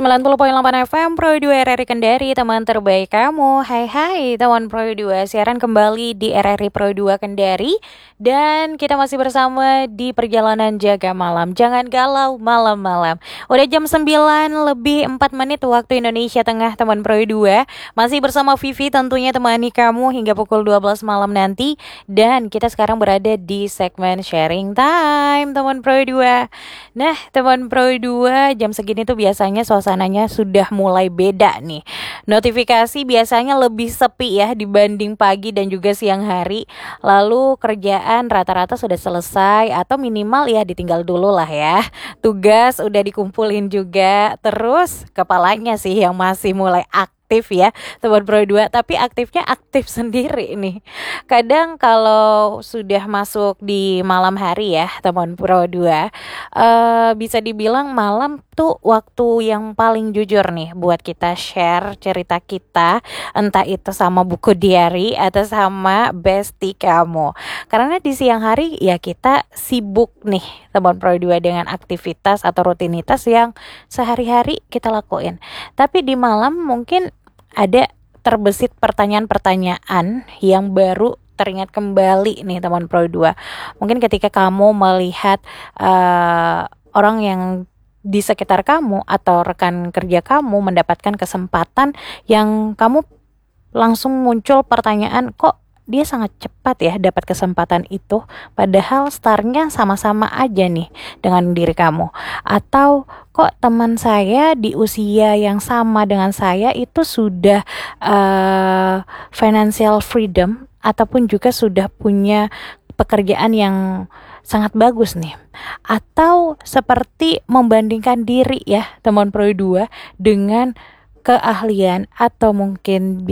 90,8 FM Pro 2 RRI Kendari, teman terbaik kamu. Hai teman Pro 2, siaran kembali di RRI Pro 2 Kendari. Dan kita masih bersama di perjalanan jaga malam. Jangan galau malam-malam. Udah jam 9 lebih 4 menit waktu Indonesia Tengah, teman Pro 2. Masih bersama Vivi tentunya temani kamu hingga pukul 12 malam nanti. Dan kita sekarang berada di segmen sharing time, teman Pro 2. Nah, teman Pro 2, jam segini tuh biasanya suasananya sudah mulai beda nih. Notifikasi biasanya lebih sepi ya dibanding pagi dan juga siang hari. Lalu kerjaan rata-rata sudah selesai atau minimal ya ditinggal dulu lah ya. Tugas udah dikumpulin juga. Terus kepalanya sih yang masih mulai aktif ya teman Pro 2, tapi aktifnya aktif sendiri nih. Kadang kalau sudah masuk di malam hari ya teman Pro 2, bisa dibilang malam tuh waktu yang paling jujur nih buat kita share cerita kita, entah itu sama buku diary atau sama bestie kamu. Karena di siang hari ya kita sibuk nih teman Pro 2 dengan aktivitas atau rutinitas yang sehari-hari kita lakuin. Tapi di malam mungkin ada terbesit pertanyaan-pertanyaan yang baru teringat kembali nih teman Pro 2. Mungkin ketika kamu melihat orang yang di sekitar kamu atau rekan kerja kamu mendapatkan kesempatan yang kamu langsung muncul pertanyaan, kok dia sangat cepat ya dapat kesempatan itu, padahal startnya sama-sama aja nih dengan diri kamu. Atau kok teman saya di usia yang sama dengan saya itu sudah financial freedom ataupun juga sudah punya pekerjaan yang sangat bagus nih. Atau seperti membandingkan diri ya teman Pro 2 dengan keahlian atau mungkin